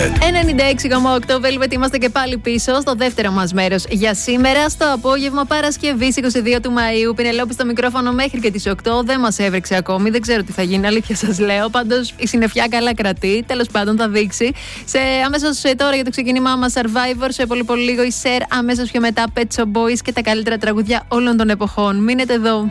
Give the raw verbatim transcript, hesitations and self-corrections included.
Velvet. ενενήντα έξι κόμμα οκτώ Velvet, είμαστε και πάλι πίσω στο δεύτερο μας μέρος για σήμερα. Στο απόγευμα Παρασκευής είκοσι δύο του Μαΐου. Πινελόπη στο μικρόφωνο μέχρι και τις οκτώ. Δεν μας έβρεξε ακόμη, δεν ξέρω τι θα γίνει, αλήθεια σας λέω. Πάντως η συννεφιά καλά κρατεί. Τέλος πάντων θα δείξει. Σε αμέσως τώρα για το ξεκίνημά μας Survivor. Σε πολύ πολύ λίγο η Σερ. Αμέσως πιο μετά Pet Shop Boys και τα καλύτερα τραγουδιά όλων των εποχών. Μείνετε εδώ.